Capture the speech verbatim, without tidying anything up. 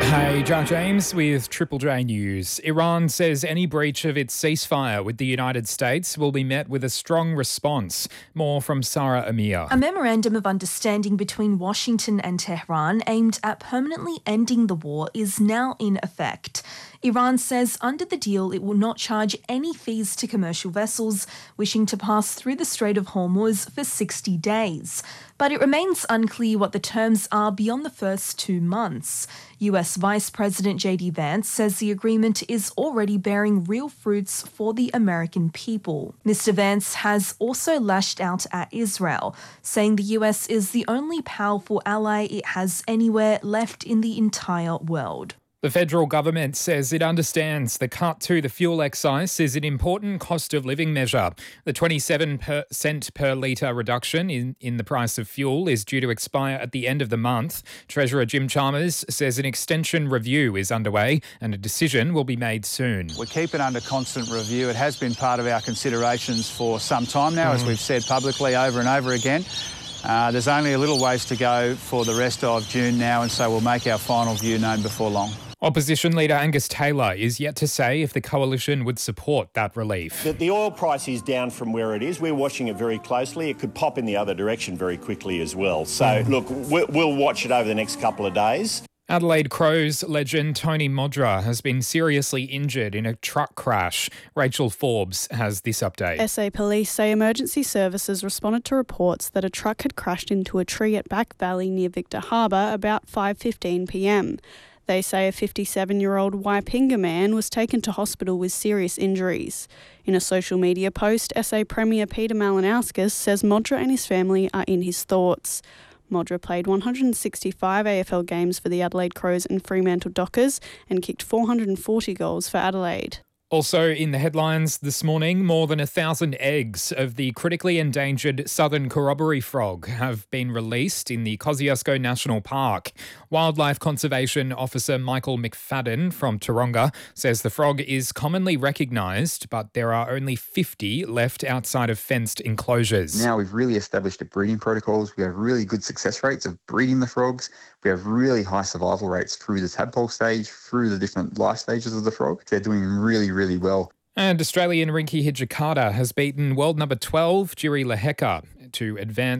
Hey, John James with Triple J News. Iran says any breach of its ceasefire with the United States will be met with a strong response. More from Sarah Amir. A memorandum of understanding between Washington and Tehran aimed at permanently ending the war is now in effect. Iran says under the deal it will not charge any fees to commercial vessels wishing to pass through the Strait of Hormuz for sixty days. But it remains unclear what the terms are beyond the first two months. U S Vice President J D Vance says the agreement is already bearing real fruits for the American people. Mister Vance has also lashed out at Israel, saying the U S is the only powerful ally it has anywhere left in the entire world. The federal government says it understands the cut to the fuel excise is an important cost of living measure. The twenty-seven cent per litre reduction in, in the price of fuel is due to expire at the end of the month. Treasurer Jim Chalmers says an extension review is underway and a decision will be made soon. We keep it under constant review. It has been part of our considerations for some time now, mm. as we've said publicly over and over again. Uh, there's only a little ways to go for the rest of June now, and so we'll make our final view known before long. Opposition leader Angus Taylor is yet to say if the coalition would support that relief. The, the oil price is down from where it is. We're watching it very closely. It could pop in the other direction very quickly as well. So, look, we'll watch it over the next couple of days. Adelaide Crows legend Tony Modra has been seriously injured in a truck crash. Rachel Forbes has this update. S A police say emergency services responded to reports that a truck had crashed into a tree at Back Valley near Victor Harbour about five fifteen p m. They say a fifty-seven-year-old Waipinga man was taken to hospital with serious injuries. In a social media post, S A Premier Peter Malinauskas says Modra and his family are in his thoughts. Modra played one hundred sixty-five A F L games for the Adelaide Crows and Fremantle Dockers and kicked four hundred forty goals for Adelaide. Also in the headlines this morning, more than a thousand eggs of the critically endangered southern corroboree frog have been released in the Kosciuszko National Park. Wildlife Conservation Officer Michael McFadden from Taronga says the frog is commonly recognised, but there are only fifty left outside of fenced enclosures. Now we've really established the breeding protocols. We have really good success rates of breeding the frogs. We have really high survival rates through the tadpole stage, through the different life stages of the frog. They're doing really, really well. And Australian Rinky Hijikata has beaten world number twelve, Jiri Lehecka, to advance